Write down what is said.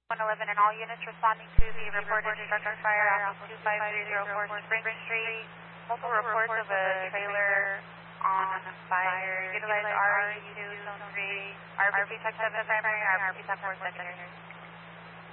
111 and all units responding to the reported structure fire off of 25304 Spring Street. Multiple reports of a trailer on fire. Utilize RE2, Zone 3, RBC Tech 7 primary, RBC Tech 4 secondary.